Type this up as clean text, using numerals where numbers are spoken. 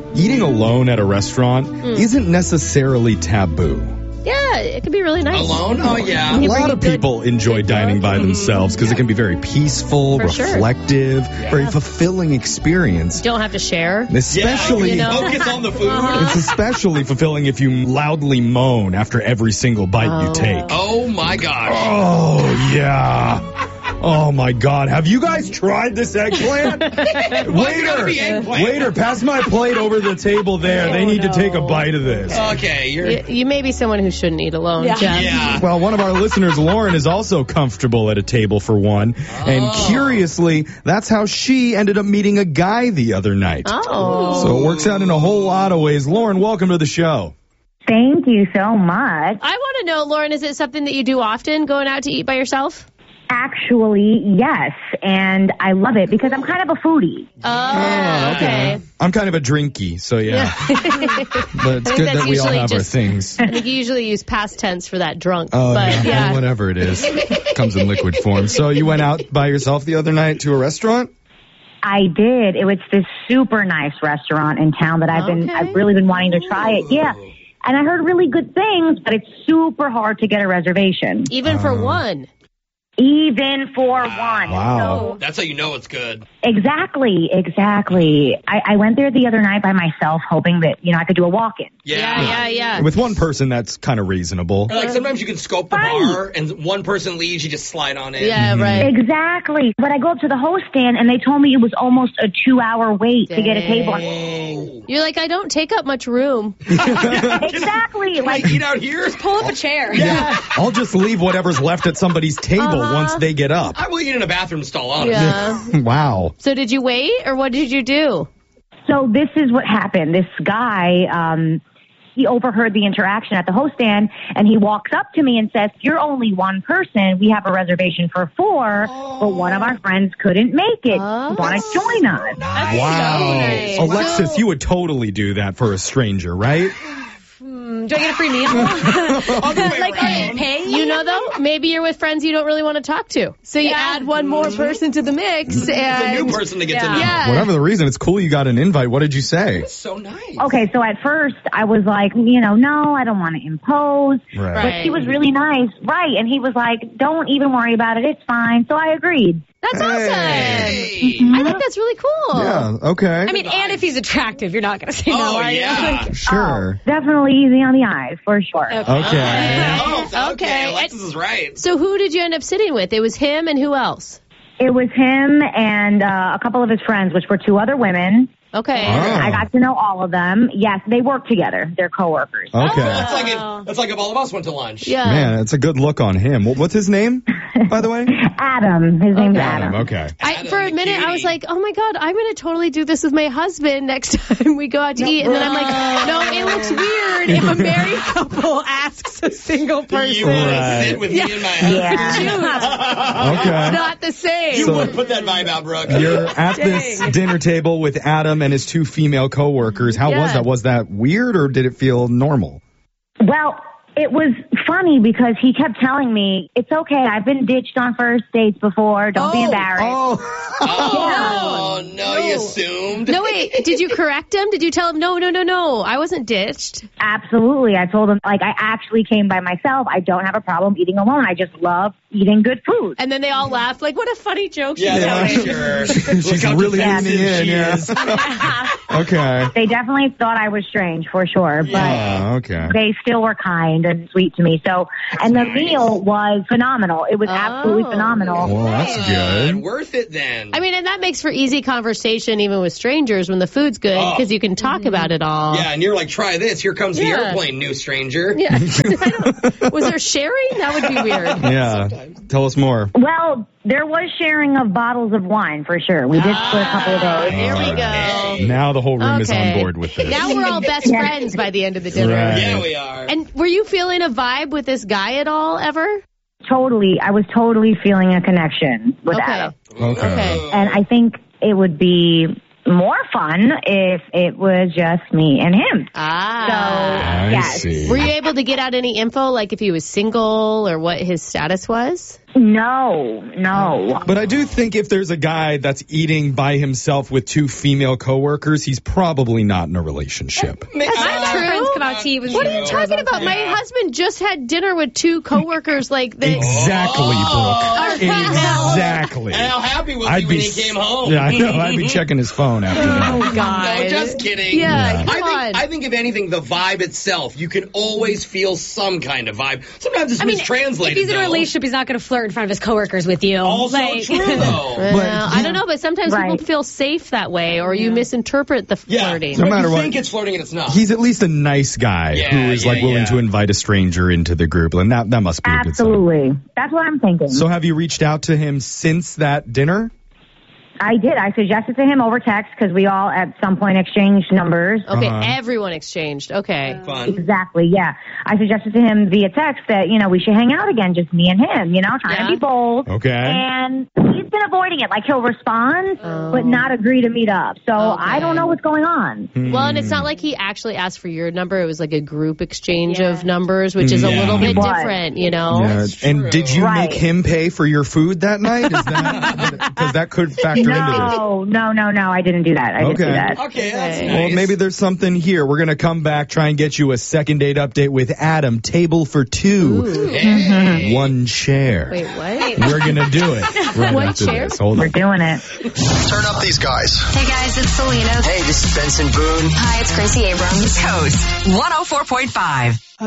eating alone at a restaurant isn't necessarily taboo. Yeah, it can be really nice. Alone? Oh, yeah. A lot of people enjoy dining by themselves because it can be very peaceful, reflective, very fulfilling experience. You don't have to share. Especially, focus on the food. It's especially fulfilling if you loudly moan after every single bite you take. Oh, my gosh. Oh, yeah. Oh, my God. Have you guys tried this eggplant? Waiter, pass my plate over the table there. They need to take a bite of this. Okay, You may be someone who shouldn't eat alone, Jeff. Yeah. Well, one of our listeners, Lauren, is also comfortable at a table for one. And curiously, that's how she ended up meeting a guy the other night. Oh. So it works out in a whole lot of ways. Lauren, welcome to the show. Thank you so much. I want to know, Lauren, is it something that you do often, going out to eat by yourself? Actually, yes, and I love it because I'm kind of a foodie. Oh, okay. I'm kind of a drinky, so yeah. But it's good that we all have our things. I think you usually use past tense for that drunk. Oh, but yeah. Whatever it is. Comes in liquid form. So you went out by yourself the other night to a restaurant? I did. It was this super nice restaurant in town that I've really been wanting to try it. Yeah. And I heard really good things, but it's super hard to get a reservation. Even for one. Even for one. Wow. So, That's how you know it's good. Exactly. I went there the other night by myself hoping that, I could do a walk-in. Yeah. With one person, that's kind of reasonable. Or like sometimes you can scope the bar and one person leaves, you just slide on in. Yeah, right. Exactly. But I go up to the host stand and they told me it was almost a 2-hour wait to get a table. You're like, I don't take up much room. Exactly. Like, eat out here? Just pull up a chair. Yeah. I'll just leave whatever's left at somebody's table once they get up. I will eat in a bathroom stall, honestly. Yeah. Wow. So did you wait, or what did you do? So this is what happened. This guy, he overheard the interaction at the host stand, and he walks up to me and says, "You're only one person. We have a reservation for 4, but one of our friends couldn't make it. Want to join us?" Wow. So nice. Alexis, you would totally do that for a stranger, right? Do I get a free meal? Pay? You know, though, maybe you're with friends you don't really want to talk to. So you add one more person to the mix. It's a new person to get to know. Yeah. Whatever the reason, it's cool you got an invite. What did you say? That's so nice. Okay, so at first I was like, no, I don't want to impose. Right. But he was really nice. Right. And he was like, don't even worry about it. It's fine. So I agreed. That's awesome. Hey. I think that's really cool. Yeah, okay. I mean, and if he's attractive, you're not going to say no, are you? Yeah. Sure. Definitely easy on the eyes, for sure. Okay. Okay. Alexis is right. So who did you end up sitting with? It was him and who else? It was him and a couple of his friends, which were 2 other women. Okay. I got to know all of them. Yes, they work together. They're coworkers. Okay. That's like if all of us went to lunch. Yeah. Man, it's a good look on him. What's his name, by the way? Adam. His name's Adam. Okay. For a minute, I was like, oh my God, I'm going to totally do this with my husband next time we go out to eat. And then I'm like, no, it looks weird if a married couple asks a single person. You want to sit with me and my husband? Okay. It's not the same. You would put that vibe out, Brooke. You're at this dinner table with Adam and his 2 female coworkers. How was that? Was that weird or did it feel normal? Well, it was funny because he kept telling me, it's okay, I've been ditched on first dates before. Don't be embarrassed. Oh, no, you assumed. No, wait, did you correct him? Did you tell him, no, I wasn't ditched? Absolutely. I told him, I actually came by myself. I don't have a problem eating alone. I just love eating good food. And then they all laughed, like, what a funny joke she's Yeah, telling. sure. She's really leaning in. Yeah. Okay. They definitely thought I was strange, for sure. But Okay. they still were kind and sweet to me. So, and the meal was phenomenal. It was absolutely phenomenal. Well, that's good. Worth it then. I mean, and that makes for easy conversation even with strangers when the food's good because you can talk about it all. Yeah, and you're like, try this. Here comes the airplane, new stranger. Yeah. Was there sharing? That would be weird. Yeah. Tell us more. Well, there was sharing of bottles of wine, for sure. We did split a couple of those. Here we go. Now the whole room is on board with this. Now we're all best friends by the end of the dinner. Right. Yeah, we are. And were you feeling a vibe with this guy at all, ever? Totally. I was totally feeling a connection with Adam. Okay. Okay. And I think it would be more fun if it was just me and him. Ah. So, yes. see. Were you able to get out any info, like if he was single or what his status was? No. But I do think if there's a guy that's eating by himself with 2 female coworkers, he's probably not in a relationship. That's not true. Friends come out to eat with What are you talking about? My husband just had dinner with 2 coworkers. Like they, Exactly, Brooke. Exactly. And how happy was I'd he when be he came home? Yeah, I know. I'd be checking his phone after that. Oh God! No, just kidding. Yeah, come on. I think if anything, the vibe itself, you can always feel some kind of vibe. Sometimes it's mistranslated. If he's in a though. relationship, he's not going to flirt in front of his coworkers with you. Also true, though. Well, I don't know, but sometimes Right. people feel safe that way, or you misinterpret the flirting. No But matter you what, think it's flirting and it's not. he's at least a nice guy who is willing to invite a stranger into the group, and that must be a good sign. Absolutely. That's what I'm thinking. So have you reached out to him since that dinner? I did. I suggested to him over text because we all at some point exchanged numbers. Okay, Uh-huh. everyone exchanged. Okay. Fun. Exactly, yeah. I suggested to him via text that, we should hang out again, just me and him, trying to be bold. Okay. And he's been avoiding it. Like, he'll respond, but not agree to meet up. So I don't know what's going on. Well, and it's not like he actually asked for your number. It was like a group exchange of numbers, which is a little bit It was. different, Yeah. And did you Right. make him pay for your food that night? Is that because that could factor into this? No. I didn't do that. I didn't do that. Okay, that's nice. Well, maybe there's something here. We're going to come back, try and get you a second date update with Adam. Table for 2. Hey. 1 chair. Wait, what? We're going to do it right One after chair? this. Hold We're on. doing it. Turn up these guys. Hey guys, it's Selena. Hey, this is Benson Boone. Hi, it's Gracie Abrams. Coast 104.5.